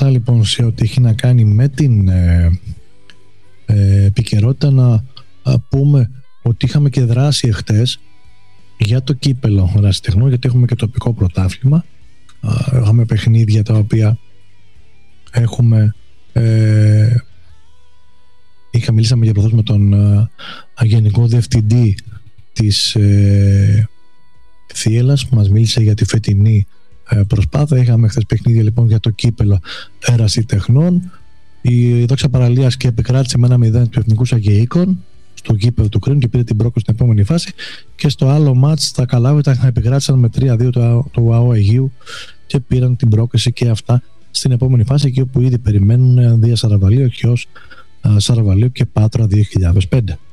αυτά λοιπόν σε ό,τι έχει να κάνει με την επικαιρότητα, να πούμε ότι είχαμε και δράση εχθές για το κύπελο ερασιτεχνών, γιατί έχουμε και τοπικό πρωτάθλημα. Είχαμε παιχνίδια τα οποία έχουμε μιλήσαμε για προχώς με τον Γενικό Διευθυντή της Θίελας που μας μίλησε για τη φετινή προσπάθεια. Είχαμε χθες παιχνίδια λοιπόν για το κύπελο ερασιτεχνών. Η Δόξα Παραλίας και επικράτησε με 1-0 του Εθνικούς Αγγεϊκών στο γήπεδο του Κρίνου και πήρε την πρόκληση στην επόμενη φάση. Και στο άλλο μάτς τα Καλάβητα επικράτησαν με 3-2 του ΑΟ Αιγείου και πήραν την πρόκληση και αυτά στην επόμενη φάση, εκεί όπου ήδη περιμένουν Δία Σαραβαλίου, Χιός Σαραβαλίου και Πάτρα 2005.